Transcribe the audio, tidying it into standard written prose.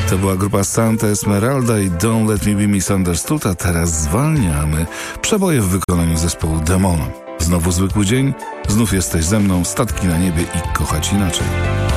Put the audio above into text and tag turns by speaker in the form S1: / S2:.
S1: To była grupa Santa Esmeralda i Don't Let Me Be Misunderstood, a teraz zwalniamy. Przeboje w wykonaniu zespołu Demona. Znowu zwykły dzień, znów jesteś ze mną, statki na niebie i kochać inaczej.